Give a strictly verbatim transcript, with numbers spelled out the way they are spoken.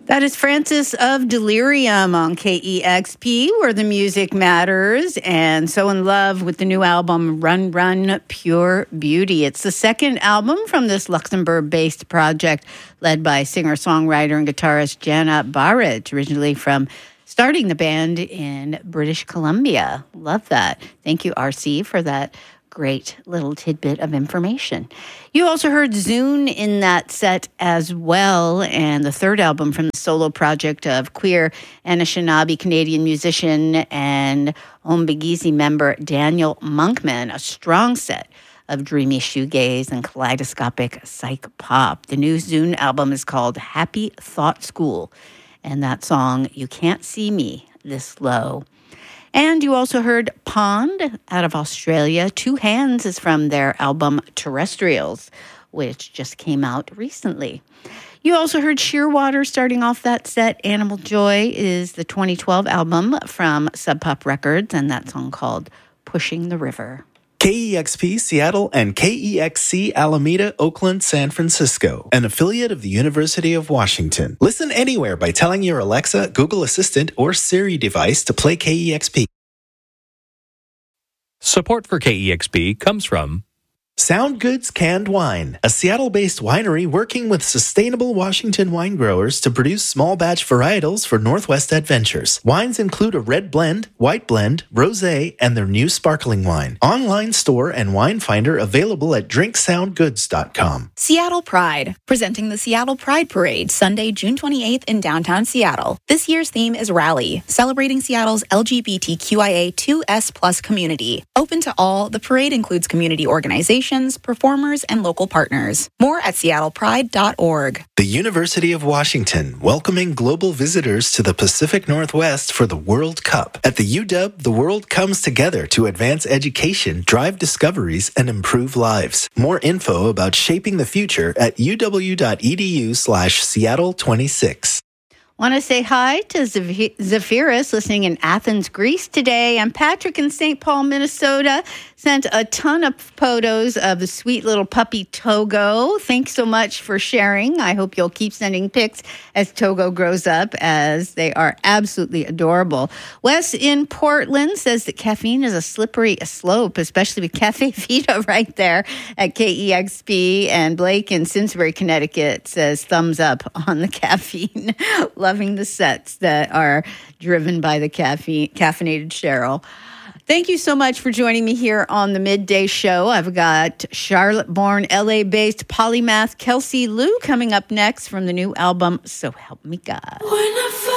That is Francis of Delirium on K E X P, where the music matters, and so in love with the new album, Run, Run, Pure Beauty. It's the second album from this Luxembourg-based project led by singer-songwriter and guitarist Jana Barrett, originally from starting the band in British Columbia. Love that. Thank you, R C, for that great little tidbit of information. You also heard Zune in that set as well, and the third album from the solo project of queer Anishinaabe Canadian musician and Ombegisi member Daniel Monkman, a strong set of dreamy shoegaze and kaleidoscopic psych pop. The new Zune album is called Happy Thought School, and that song, You Can't See Me This Low. And you also heard Pond out of Australia. Two Hands is from their album Terrestrials, which just came out recently. You also heard Shearwater starting off that set. Animal Joy is the twenty twelve album from Sub Pop Records, and that song called Pushing the River. K E X P Seattle and K E X C Alameda, Oakland, San Francisco, an affiliate of the University of Washington. Listen anywhere by telling your Alexa, Google Assistant, or Siri device to play K E X P. Support for K E X P comes from Sound Goods Canned Wine, a Seattle-based winery working with sustainable Washington wine growers to produce small batch varietals for Northwest Adventures. Wines include a red blend, white blend, rosé, and their new sparkling wine. Online store and wine finder available at drink sound goods dot com. Seattle Pride, presenting the Seattle Pride Parade, Sunday, June twenty-eighth in downtown Seattle. This year's theme is Rally, celebrating Seattle's L G B T Q I A two S plus community. Open to all, the parade includes community organizations, performers, and local partners. More at seattle pride dot org. The University of Washington, welcoming global visitors to the Pacific Northwest for the World Cup. At the U W, the world comes together to advance education, drive discoveries, and improve lives. More info about shaping the future at uw.edu slash Seattle 26. Want to say hi to Zephyrus listening in Athens, Greece today, and Patrick in Saint Paul, Minnesota sent a ton of photos of the sweet little puppy Togo. Thanks so much for sharing. I hope you'll keep sending pics as Togo grows up, as they are absolutely adorable. Wes in Portland says that caffeine is a slippery slope, especially with Cafe Vita right there at K E X P. And Blake in Simsbury, Connecticut says thumbs up on the caffeine. Loving the sets that are driven by the caffeine, caffeinated Cheryl. Thank you so much for joining me here on the Midday Show. I've got Charlotte-born, L A-based polymath Kelsey Lu coming up next from the new album, So Help Me God.